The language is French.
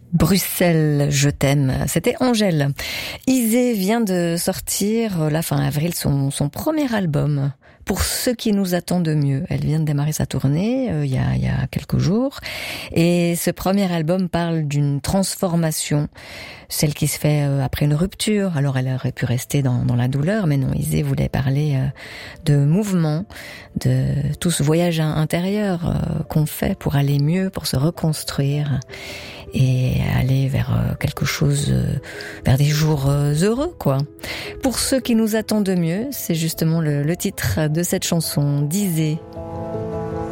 Bruxelles, je t'aime. C'était Angèle. Isée vient de sortir, la fin avril, son premier album. Pour ce qui nous attend de mieux. Elle vient de démarrer sa tournée il y a quelques jours. Et ce premier album parle d'une transformation, celle qui se fait après une rupture. Alors elle aurait pu rester dans la douleur, mais non, Isée voulait parler de mouvement, de tout ce voyage intérieur qu'on fait pour aller mieux, pour se reconstruire et aller vers quelque chose, vers des jours heureux, quoi. Pour ceux qui nous attendent de mieux, c'est justement le titre de cette chanson d'Isée.